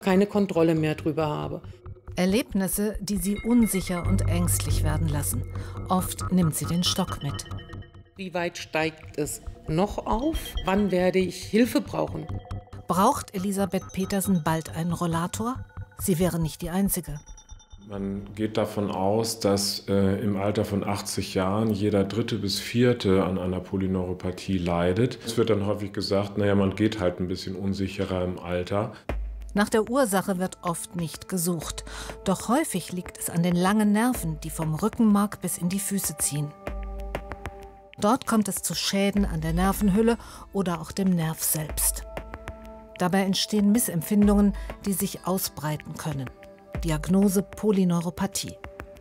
keine Kontrolle mehr drüber habe. Erlebnisse, die sie unsicher und ängstlich werden lassen. Oft nimmt sie den Stock mit. Wie weit steigt es noch auf? Wann werde ich Hilfe brauchen? Braucht Elisabeth Petersen bald einen Rollator? Sie wäre nicht die Einzige. Man geht davon aus, dass im Alter von 80 Jahren jeder dritte bis vierte an einer Polyneuropathie leidet. Es wird dann häufig gesagt, naja, man geht halt ein bisschen unsicherer im Alter. Nach der Ursache wird oft nicht gesucht. Doch häufig liegt es an den langen Nerven, die vom Rückenmark bis in die Füße ziehen. Dort kommt es zu Schäden an der Nervenhülle oder auch dem Nerv selbst. Dabei entstehen Missempfindungen, die sich ausbreiten können. Diagnose Polyneuropathie.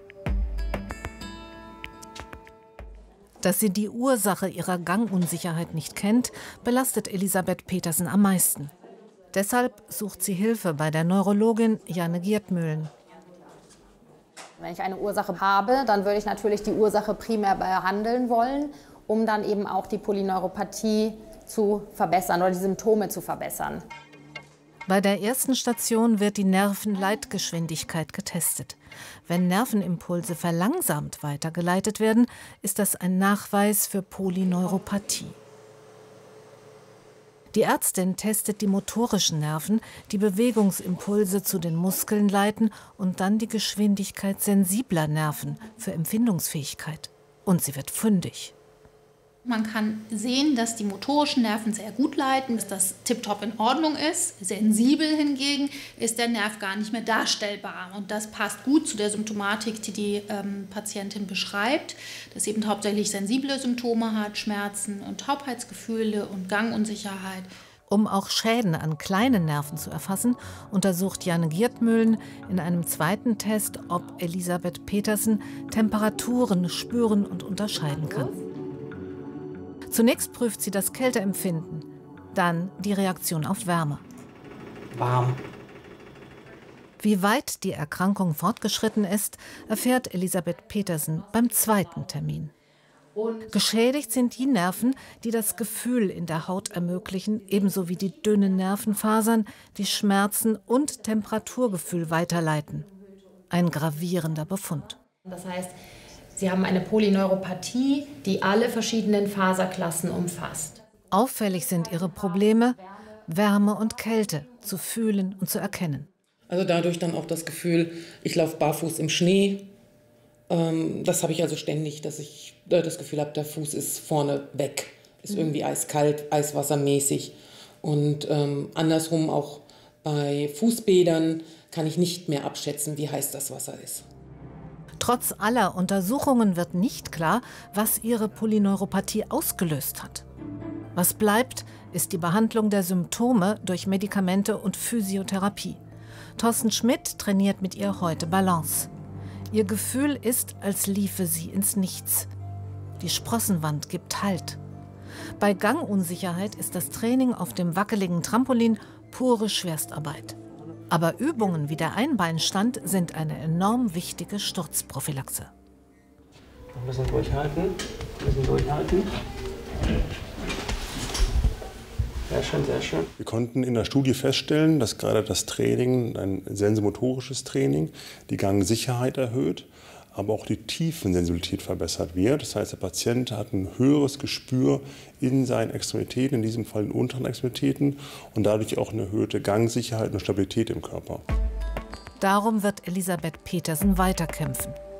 Dass sie die Ursache ihrer Gangunsicherheit nicht kennt, belastet Elisabeth Petersen am meisten. Deshalb sucht sie Hilfe bei der Neurologin Janne Gierdmühlen. Wenn ich eine Ursache habe, dann würde ich natürlich die Ursache primär behandeln wollen, um dann eben auch die Polyneuropathie zu verbessern oder die Symptome zu verbessern. Bei der ersten Station wird die Nervenleitgeschwindigkeit getestet. Wenn Nervenimpulse verlangsamt weitergeleitet werden, ist das ein Nachweis für Polyneuropathie. Die Ärztin testet die motorischen Nerven, die Bewegungsimpulse zu den Muskeln leiten und dann die Geschwindigkeit sensibler Nerven für Empfindungsfähigkeit. Und sie wird fündig. Man kann sehen, dass die motorischen Nerven sehr gut leiten, dass das tipptopp in Ordnung ist. Sensibel hingegen ist der Nerv gar nicht mehr darstellbar. Und das passt gut zu der Symptomatik, die die Patientin beschreibt, dass sie eben hauptsächlich sensible Symptome hat, Schmerzen und Taubheitsgefühle und Gangunsicherheit. Um auch Schäden an kleinen Nerven zu erfassen, untersucht Janne Gierdmühlen in einem zweiten Test, ob Elisabeth Petersen Temperaturen spüren und unterscheiden kann. Zunächst prüft sie das Kälteempfinden, dann die Reaktion auf Wärme. Warm. Wie weit die Erkrankung fortgeschritten ist, erfährt Elisabeth Petersen beim zweiten Termin. Geschädigt sind die Nerven, die das Gefühl in der Haut ermöglichen, ebenso wie die dünnen Nervenfasern, die Schmerzen und Temperaturgefühl weiterleiten. Ein gravierender Befund. Das heißt, Sie haben eine Polyneuropathie, die alle verschiedenen Faserklassen umfasst. Auffällig sind ihre Probleme, Wärme und Kälte zu fühlen und zu erkennen. Also dadurch dann auch das Gefühl, ich laufe barfuß im Schnee. Das habe ich also ständig, dass ich das Gefühl habe, der Fuß ist vorne weg, ist irgendwie eiskalt, eiswassermäßig. Und andersrum auch bei Fußbädern kann ich nicht mehr abschätzen, wie heiß das Wasser ist. Trotz aller Untersuchungen wird nicht klar, was ihre Polyneuropathie ausgelöst hat. Was bleibt, ist die Behandlung der Symptome durch Medikamente und Physiotherapie. Thorsten Schmidt trainiert mit ihr heute Balance. Ihr Gefühl ist, als liefe sie ins Nichts. Die Sprossenwand gibt Halt. Bei Gangunsicherheit ist das Training auf dem wackeligen Trampolin pure Schwerstarbeit. Aber Übungen wie der Einbeinstand sind eine enorm wichtige Sturzprophylaxe. Ein bisschen durchhalten, ein bisschen durchhalten. Sehr schön, sehr schön. Wir konnten in der Studie feststellen, dass gerade das Training, ein sensomotorisches Training, die Gangsicherheit erhöht, aber auch die Tiefensensibilität verbessert wird. Das heißt, der Patient hat ein höheres Gespür in seinen Extremitäten, in diesem Fall in den unteren Extremitäten, und dadurch auch eine erhöhte Gangsicherheit und Stabilität im Körper. Darum wird Elisabeth Petersen weiterkämpfen.